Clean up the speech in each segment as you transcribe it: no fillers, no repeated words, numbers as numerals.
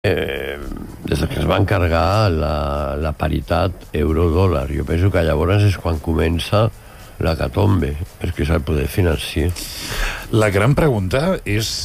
des que es va encargar la paritat euro-dòlar. Jo penso que llavors és quan comença la catombe, perquè és el poder financer. La gran pregunta és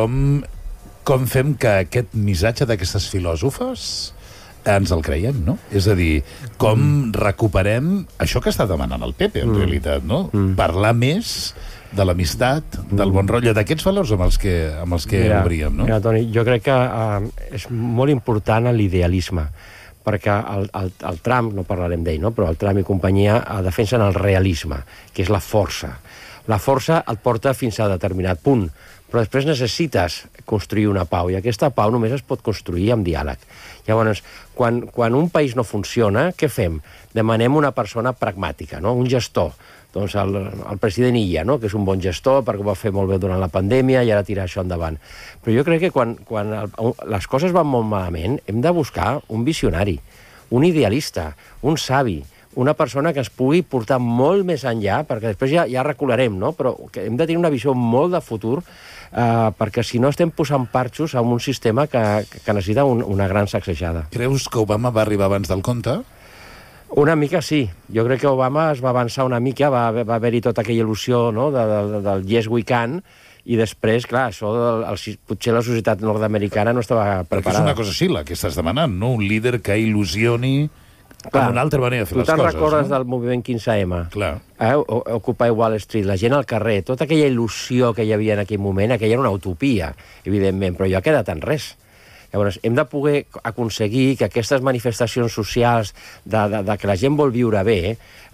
com fem que aquest missatge d'aquestes filòsofes ens el creiem, no? És a dir, com recuperem això que està demanant el PP, en realitat, no? Parlar més de l'amistat, del bon rotllo, d'aquests valors amb els que obríem, no? Mira, Toni, jo crec que és molt important l'idealisme, perquè el Trump, no parlarem d'ell, no? Però el Trump i companyia defensen el realisme, que és la força. La força et porta fins a determinat punt, però després necessites construir una pau, i aquesta pau només es pot construir amb diàleg. Llavors, quan un país no funciona, què fem? Demanem una persona pragmàtica, no? Un gestor. Doncs el president Illa, no? Que és un bon gestor perquè ho va fer molt bé durant la pandèmia i ara tirar això endavant. Però jo crec que quan les coses van molt malament hem de buscar un visionari, un idealista, un savi, una persona que ens pugui portar molt més enllà, perquè després ja recularem, no? Però que hem de tenir una visió molt de futur, perquè si no estem posant parxos en un sistema que necessita una gran sacsejada. Creus que Obama va arribar abans del compte? Una mica sí. Jo crec que Obama es va avançar una mica, va haver-hi tota aquella il·lusió, no? del yes we can, i després, clar, això potser la societat nord-americana no estava preparada. Perquè és una cosa així, la que estàs demanant, no? Un líder que il·lusioni amb una altra manera de fer les coses. Tu te'n recordes del moviment 15M? Clar. Occupy Wall Street, la gent al carrer, tota aquella il·lusió que hi havia en aquell moment, aquella era una utopia, evidentment, però ja ha quedat en res. Llavors, hem de poder aconseguir que aquestes manifestacions socials de que la gent vol viure bé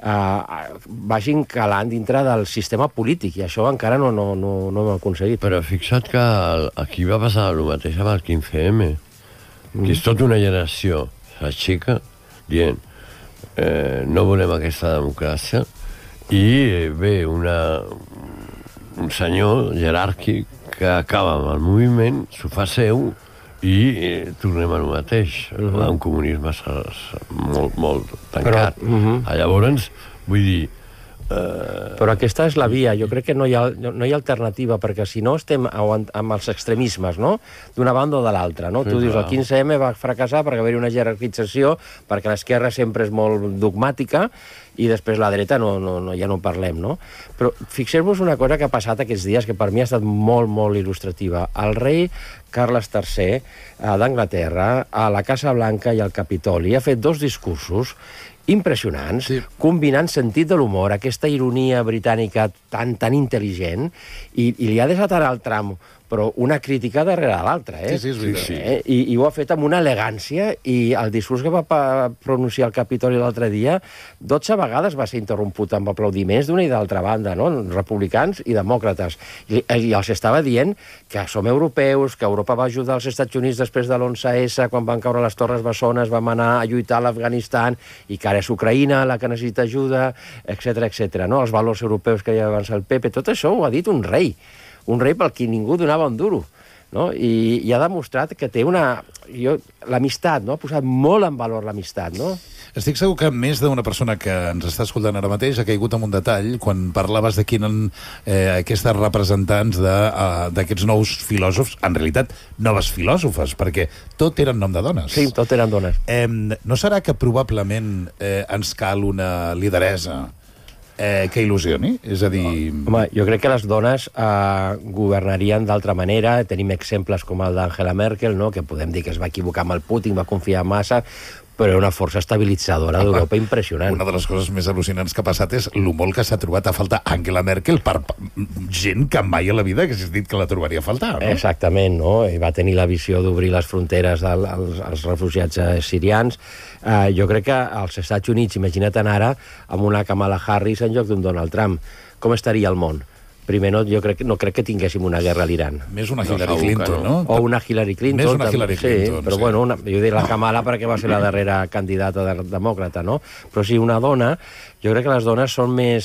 vagin calant dintre del sistema polític, i això encara no ho hem aconseguit. Però fixa't que aquí va passar el mateix amb el 15M, que és tota una generació s'aixeca dient no volem aquesta democràcia, i ve un senyor jeràrquic que acaba amb el moviment, s'ho fa seu, i tornem al mateix. Un comunisme molt tancat. Llavors, vull dir... Però aquesta és la via. Jo crec que no hi ha alternativa, perquè si no estem amb els extremismes, no? D'una banda o de l'altra, no? Tu dius, el 15M va fracassar perquè va haver una jerarquització, perquè l'esquerra sempre és molt dogmàtica, i després la dreta ja no parlem, no? Però fixeu-vos una cosa que ha passat aquests dies, que per mi ha estat molt, molt il·lustrativa. El rei Carles III d'Anglaterra, a la Casa Blanca i al Capitoli, ha fet 2 discursos impressionants, combinant sentit de l'humor, aquesta ironia britànica tan intel·ligent, i li ha desatat al Trump, però una crítica darrere l'altra, Sí, és veritat. I ho ha fet amb una elegància, i el discurs que va pronunciar el Capitoli l'altre dia 12 vegades va ser interromput amb aplaudiments d'una i d'altra banda, no? Republicans i demòcrates. I els estava dient que som europeus, que Europa va ajudar els Estats Units després de l'11S, quan van caure les Torres Bessones, vam anar a lluitar a l'Afganistan, i que ara és Ucraïna la que necessita ajuda, etc. No? Els valors europeus que ja avança el PP, tot això ho ha dit un rei pel qui ningú donava un duro, no? I ha demostrat que té l'amistat, no? Ha posat molt en valor l'amistat, no? Estic segur que més d'una persona que ens està escoltant ara mateix ha caigut en un detall quan parlaves de quin aquestes representants d'aquests nous filòsofs, en realitat noves filòsofes, perquè tot eren nom de dones. Sí, tot eren dones. No serà que probablement ens cal una lideresa que il·lusioni? És a dir... Home, jo crec que les dones governarien d'altra manera. Tenim exemples com el d'Angela Merkel, no? Que podem dir que es va equivocar amb el Putin, va confiar massa, però era una força estabilitzadora d'Europa impressionant. Una de les coses més al·lucinants que ha passat és el molt que s'ha trobat a faltar Angela Merkel per gent que mai a la vida hagués dit que la trobaria a faltar, no? Exactament, no? I va tenir la visió d'obrir les fronteres als refugiats sirians. Jo crec que als Estats Units, imagina't ara amb una Kamala Harris en lloc d'un Donald Trump. Com estaria el món? Primer, no crec que tinguéssim una guerra a l'Iran. Més una Hillary Clinton, no? O una Hillary Clinton. Més una Hillary Clinton, sí. Però bueno, jo diria la Kamala perquè va ser la darrera candidata demòcrata, no? Però sí, una dona, jo crec que les dones són més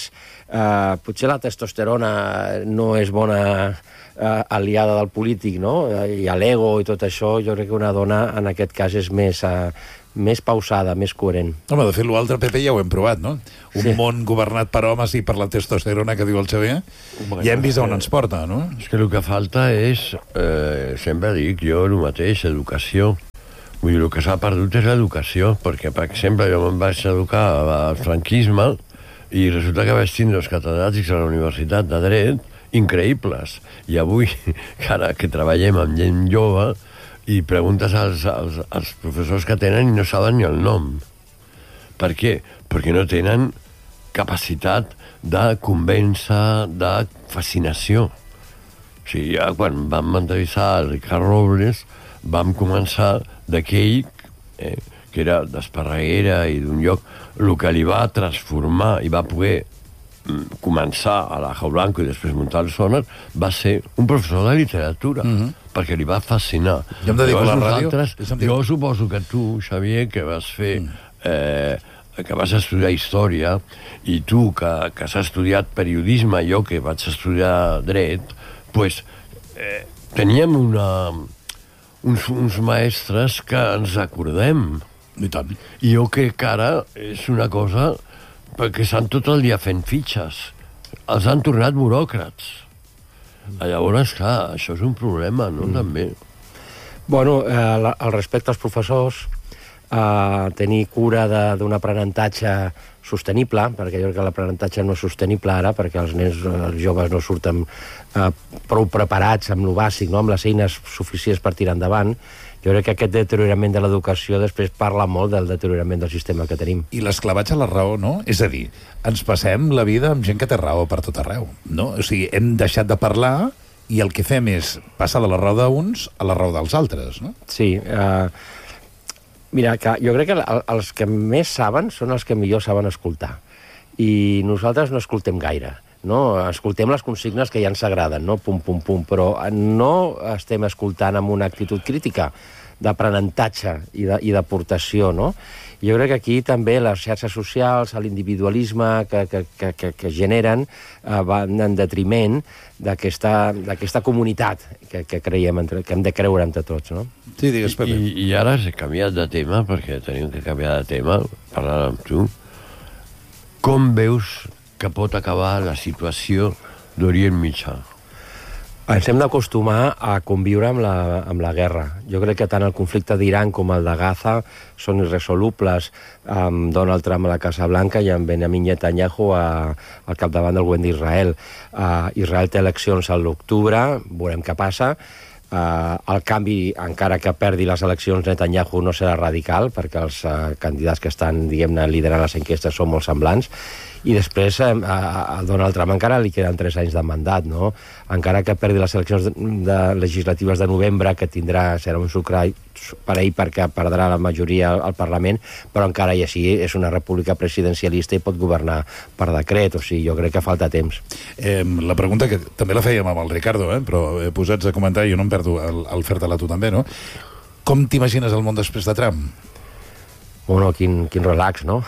Potser la testosterona no és bona aliada del polític, no? I l'ego i tot això, jo crec que una dona en aquest cas és més pausada, més coherent. Home, de fet, l'altre PP ja ho hem provat, no? Un món governat per homes i per la testosterona que diu el Xavier, ja hem vist on ens porta, no? És que el que falta és, sempre dic jo el mateix, educació. Vull dir, el que s'ha perdut és l'educació, perquè, per exemple, jo me'n vaig educar al franquisme i resulta que vaig tindre els catedràtics a la Universitat de Dret increïbles. I avui, ara que treballem amb gent jove, i preguntes als professors que tenen i no saben ni el nom. Per què? Perquè no tenen capacitat de convèncer, de fascinació. O sigui, ja quan vam entrevistar el Ricard Robles, vam començar d'aquell, que era d'Esparreguera i d'un lloc, el que li va transformar i va poder començar a la Jau Blanco i després muntar el Sonar, va ser un professor de literatura, perquè li va fascinar. Jo em dedico a la ràdio. Jo suposo que tu, Xavier, que vas fer... que vas estudiar història, i tu, que has estudiat periodisme, jo que vaig estudiar dret, pues, teníem uns maestres que ens acordem. I tant. I jo crec que ara és una cosa perquè estan tot el dia fent fitxes. Els han tornat buròcrats. Llavors, clar, això és un problema, no? També. Bueno, al respecte als professors, tenir cura d'un aprenentatge sostenible, perquè jo crec que l'aprenentatge no és sostenible ara, perquè els nens, els joves no surten prou preparats amb lo bàsic, no? Amb les eines suficients per tirar endavant. Jo crec que aquest deteriorament de l'educació després parla molt del deteriorament del sistema que tenim. I l'esclavatge a la raó, no? És a dir, ens passem la vida amb gent que té raó per tot arreu, no? O sigui, hem deixat de parlar i el que fem és passar de la raó d'uns a la raó dels altres, no? Sí, mira, que jo crec que els que més saben són els que millor saben escoltar. I nosaltres no escoltem gaire, no? Escoltem les consignes que ja ens agraden, no? Pum, pum, pum, però no estem escoltant amb una actitud crítica d'aprenentatge i d'aportació, no? Jo crec que aquí també les xarxes socials, l'individualisme que generen van en detriment d'aquesta comunitat que creiem, que hem de creure entre tots, no? Sí, digues, Pepe. I ara has canviat de tema, perquè tenim que canviar de tema, parlar amb tu. Com veus que pot acabar la situació d'Orient Mitjà? Ens hem d'acostumar a conviure amb la guerra. Jo crec que tant el conflicte d'Iran com el de Gaza són irresolubles, amb Donald Trump a la Casa Blanca i amb Benjamin Netanyahu al capdavant del govern d'Israel. Israel té eleccions a l'octubre, veurem què passa. El canvi, encara que perdi les eleccions, Netanyahu no serà radical, perquè els candidats que estan, diguem-ne, liderant les enquestes són molt semblants. I després a Donald Trump encara li queden 3 anys de mandat, no? Encara que perdi les eleccions legislatives de novembre, que serà un sucre per ell perquè perdrà la majoria al Parlament, però encara i així és una república presidencialista i pot governar per decret, o sigui, jo crec que falta temps. La pregunta, que també la fèiem amb el Ricardo, però posats a comentar, jo no em perdo el fer-te-la tu també, no? Com t'imagines el món després de Trump? Bueno, quin relax, no?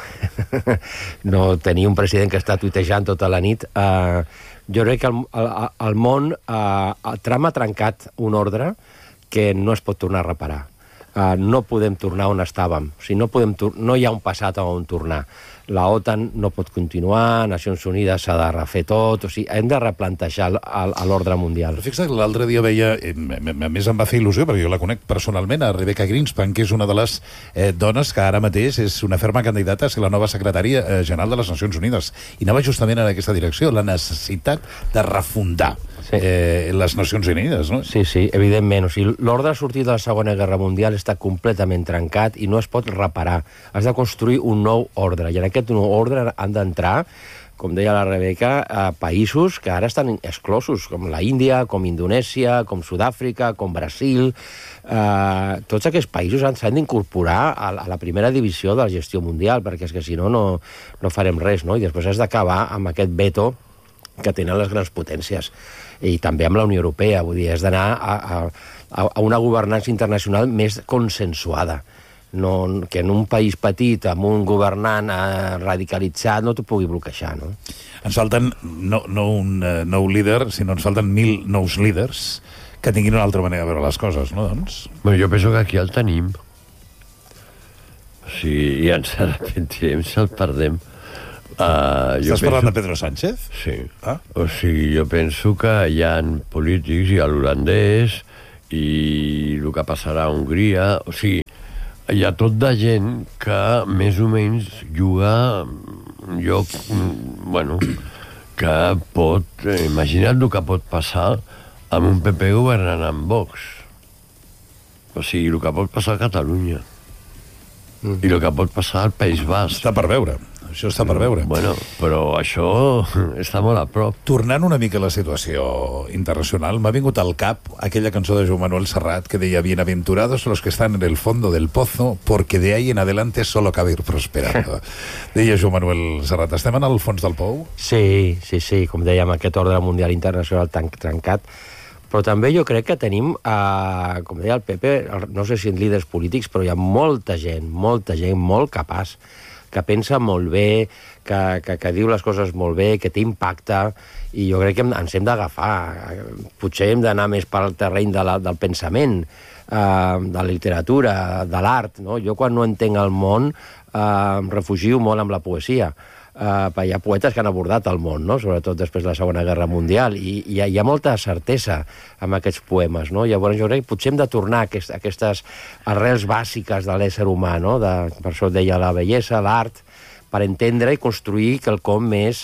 No tenir un president que està tuitejant tota la nit. Jo crec que el món... Trump ha trencat un ordre que no es pot tornar a reparar. No podem tornar on estàvem. O sigui, no hi ha un passat on tornar. La OTAN no pot continuar, Nacions Unides s'ha de refer tot, o sigui, hem de replantejar l'ordre mundial. Fixa't, l'altre dia veia, a més em va fer il·lusió, perquè jo la conec personalment, a Rebecca Greenspan, que és una de les dones que ara mateix és una ferma candidata a ser la nova secretària general de les Nacions Unides. I anava justament en aquesta direcció, la necessitat de refundar les Nacions Unides, no? Sí, evidentment. O sigui, l'ordre sortit de la Segona Guerra Mundial està completament trencat i no es pot reparar. Has de construir un nou ordre, i en aquest nou ordre han d'entrar, com deia la Rebeca, països que ara estan exclosos, com la Índia, com Indonèsia, com Sud-àfrica, com Brasil. Tots aquests països s'han d'incorporar a la primera divisió de la gestió mundial, perquè és que si no, no farem res, no? I després has d'acabar amb aquest veto que tenen les grans potències, i també amb la Unió Europea. Vull dir, has d'anar a una governança internacional més consensuada. que en un país petit, amb un governant radicalitzat, no t'ho pugui bloquejar, no? Ens falten no un nou líder, sinó ens falten 1.000 nous líders que tinguin una altra manera de veure les coses, no, doncs? Bueno, jo penso que aquí el tenim. O sigui, i ens arrepentirem si el perdem. Estàs parlant de Pedro Sánchez? Sí. O sigui, jo penso que hi ha polítics, hi ha l'holandès, i el que passarà a Hongria... O sigui, hi ha tot de gent que més o menys juga un lloc, bueno, que pot... Imagina't el que pot passar amb un PP governant amb Vox. O sigui, el que pot passar a Catalunya. I el que pot passar al País Basc. Està per veure. Això està per veure. Bueno, però això està molt a prop. Tornant una mica a la situació internacional, m'ha vingut al cap aquella cançó de Joan Manuel Serrat que deia «Bienaventurados los que están en el fondo del pozo, porque de ahí en adelante solo cabe ir prosperando». Deia Joan Manuel Serrat. Estem en el fons del pou? Sí. Com dèiem, aquest ordre mundial internacional tan trencat. Però també jo crec que tenim, com deia el Pepe, no sé si en líders polítics, però hi ha molta gent molt capaç, que pensa molt bé, que diu les coses molt bé, que té impacte, i jo crec que ens hem d'agafar. Potser hem d'anar més pel terreny del pensament, de la literatura, de l'art, no? Jo quan no entenc el món em refugio molt amb la poesia. Hi ha poetes que han abordat el món, no? Sobretot després de la Segona Guerra Mundial, i hi ha molta certesa amb aquests poemes, no? Llavors jo crec que potser hem de tornar a aquestes arrels bàsiques de l'ésser humà, no? Per això deia la bellesa, l'art, per entendre i construir quelcom més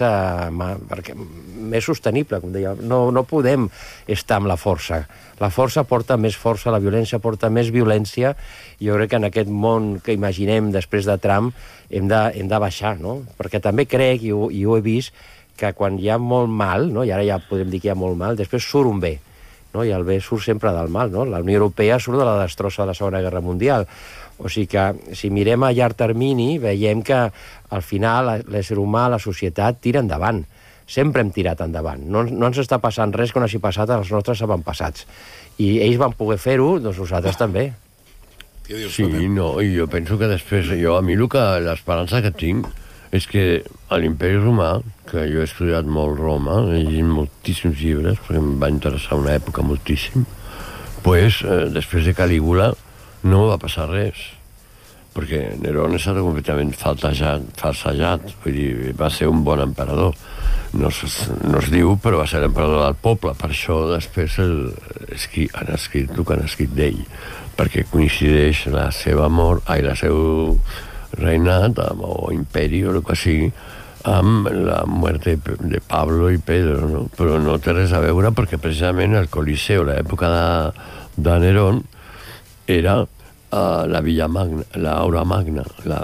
sostenible, com deia. No podem estar amb la força. La força porta més força, la violència porta més violència, i jo crec que en aquest món que imaginem després de Trump hem de baixar, no? Perquè també crec, i ho he vist, que quan hi ha molt mal, no? I ara ja podem dir que hi ha molt mal, després surt un bé, no? I el bé surt sempre del mal, no? La Unió Europea surt de la destrossa de la Segona Guerra Mundial. O sigui que, si mirem a llarg termini, veiem que al final l'ésser humà, la societat, tira endavant. Sempre hem tirat endavant. No ens està passant res que no hagi passat als nostres avantpassats. I ells van poder fer-ho, doncs nosaltres també. Sí, no, i jo penso que després, a mi l'esperança que tinc és que a l'Imperi Romà, que jo he estudiat molt Roma, he llegit moltíssims llibres, perquè em va interessar una època moltíssim, doncs, després de Calígula, no va passar res, perquè Nerón estava completament falsejat, vull dir, va ser un bon emperador. No es diu, però va ser l'emperador del poble. Per això després han escrit el que han escrit d'ell, perquè coincideix la seva mort, la seu reinat, o imperi, o el que sigui, amb la muerte de Pablo i Pedro, no? Però no té res a veure, perquè precisament el Coliseu, l'època de Nerón, era la Villa Magna, l'Aura Magna,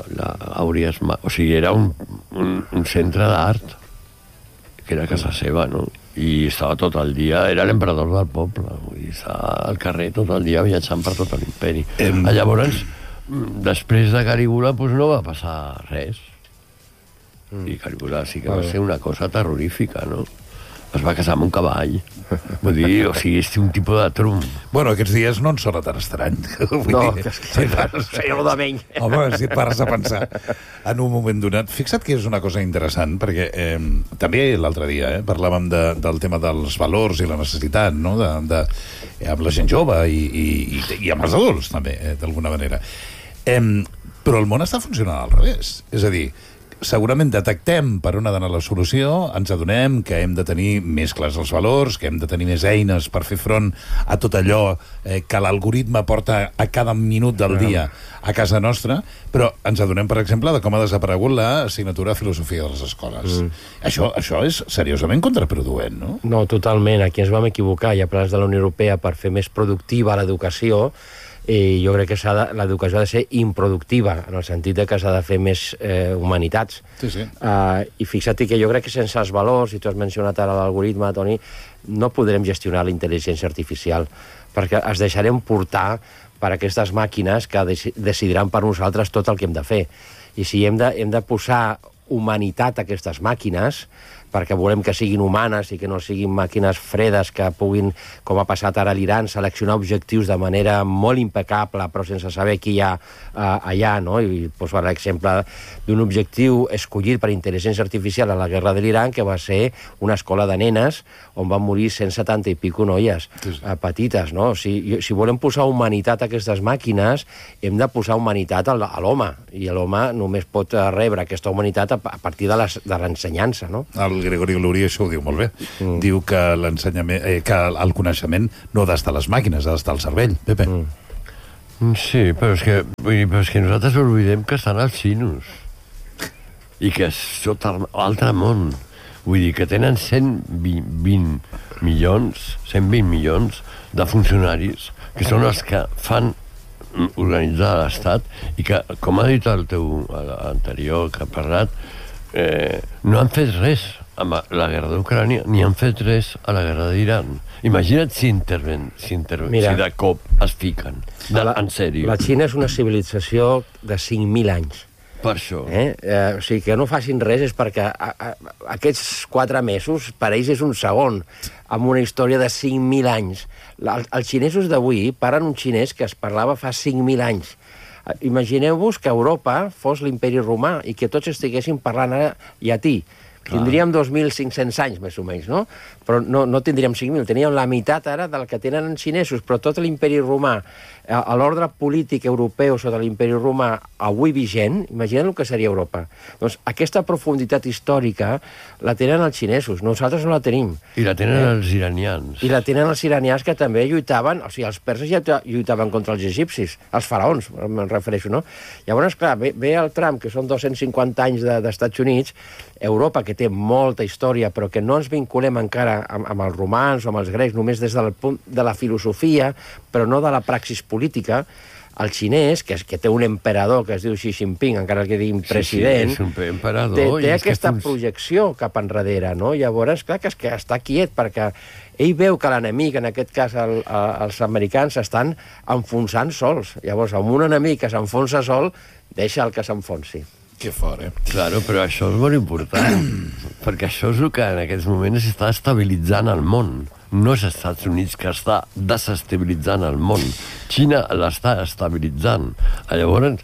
o sigui, era un centre d'art, que era casa seva, no? I estava tot el dia, era l'emperador del poble, vull dir, estava al carrer tot el dia viatjant per tot l'imperi. Llavors, després de Calígula, doncs no va passar res. I Calígula sí que va ser una cosa terrorífica, no? Es va casar amb un cavall. Vull dir, o sigui, és un tipus de trump. Bueno, aquests dies no ens sona tan estrany. No, que seria de menys. Home, si et pares a pensar en un moment donat. Fixa't que és una cosa interessant, perquè també l'altre dia parlàvem del tema dels valors i la necessitat, no?, amb la gent jove i amb els adults, també, d'alguna manera. Però el món està funcionant al revés. És a dir, segurament detectem per on ha d'anar la solució, ens adonem que hem de tenir més clars els valors, que hem de tenir més eines per fer front a tot allò que l'algoritme porta a cada minut del dia a casa nostra, però ens adonem, per exemple, de com ha desaparegut l'assignatura de filosofia de les escoles. Això és seriosament contraproduent, no? No, totalment. Aquí ens vam equivocar. Hi ha plans de la Unió Europea per fer més productiva l'educació, i jo crec que l'educació ha de ser improductiva, en el sentit que s'ha de fer més humanitats. Sí. I fixa't que jo crec que sense els valors, i tu has mencionat ara l'algoritme, Toni, no podrem gestionar la intel·ligència artificial, perquè es deixarem portar per aquestes màquines que decidiran per nosaltres tot el que hem de fer. I si hem de posar humanitat a aquestes màquines, perquè volem que siguin humanes i que no siguin màquines fredes que puguin, com ha passat ara a l'Iran, seleccionar objectius de manera molt impecable, però sense saber qui hi ha allà, no? I poso l'exemple d'un objectiu escollit per intel·ligència artificial a la guerra de l'Iran, que va ser una escola de nenes on van morir 170 i pico noies petites, no? Si volem posar humanitat a aquestes màquines, hem de posar humanitat a l'home, i l'home només pot rebre aquesta humanitat a partir de l'ensenyança, no? El Gregori Gluri això ho diu molt bé. Diu que l'ensenyament, que el coneixement no ha d'estar a les màquines, ha d'estar al cervell. Pepe. Sí, però és que nosaltres oblidem que estan als xinos i que és tot l'altre món. Vull dir que tenen 120 milions de funcionaris que són els que fan organitzar l'Estat i que, com ha dit el teu anterior que ha parlat, no han fet res amb la guerra d'Ucrània ni han fet res a la guerra d'Iran. Imagina't si de cop es fiquen. En sèrio. La Xina és una civilització de 5.000 anys. Per això. O sigui, que no facin res és perquè aquests 4 mesos per ells és un segon, amb una història de 5.000 anys. Els xinesos d'avui parlen un xinès que es parlava fa 5.000 anys. Imagineu-vos que Europa fos l'imperi romà i que tots estiguessin parlant ara llatí. Tindríem 2.500 anys, més o menys, no? Però no tindríem 5.000, teníem la meitat ara del que tenen els xinesos, però tot l'imperi romà, a l'ordre polític europeu sota l'imperi romà avui vigent, imagina't el que seria Europa. Doncs aquesta profunditat històrica la tenen els xinesos, nosaltres no la tenim. I la tenen els iranians. I la tenen els iranians, que també lluitaven, o sigui, els perses ja lluitaven contra els egipcis, els faraons, me'n refereixo, no? Llavors, clar, ve el Trump, que són 250 anys d'Estats Units, Europa, que té molta història, però que no ens vinculem encara amb els romans o amb els grecs, només des del punt de la filosofia, però no de la praxis política. El xinès, que té un emperador que es diu Xi Jinping, encara que diguin president, és un emperador, té aquesta projecció cap enrere, no? Llavors, clar, que està quiet, perquè ell veu que l'enemic, en aquest cas els americans, s'estan enfonsant sols. Llavors, amb un enemic que s'enfonsa sol, deixa el que s'enfonsi. Que fort, Claro, però això és molt important, perquè això és el que en aquests moments està estabilitzant el món. No és els Estats Units que està desestabilitzant el món. Xina l'està estabilitzant. Llavors,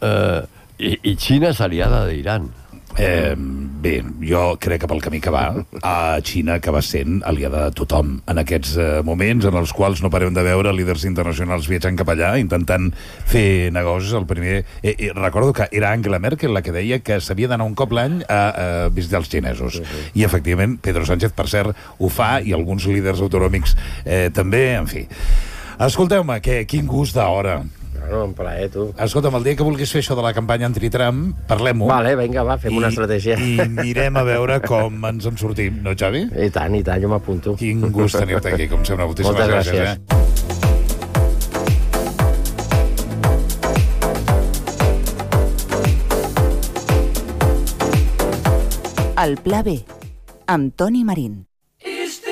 i Xina és aliada d'Iran. Bé, jo crec que pel camí que va, a Xina acaba sent aliada de tothom en aquests moments en els quals no parem de veure líders internacionals viatjant cap allà, intentant fer negocis. El primer... recordo que era Angela Merkel la que deia que s'havia d'anar un cop l'any a visitar els xinesos. I, efectivament, Pedro Sánchez, per cert, ho fa, i alguns líders autonòmics també, en fi. Escolteu-me, quin gust d'hora. Bueno, un plaer, tu. Escolta'm, el dia que vulguis fer això de la campanya anti-Trump, parlem-ho. Vale, vinga, va, fem una estratègia. I mirem a veure com ens en sortim, no, Xavi? I tant, jo m'apunto. Quin gust tenir-te aquí, com sempre. Moltíssimes gràcies. El Pla B, amb Toni Marín.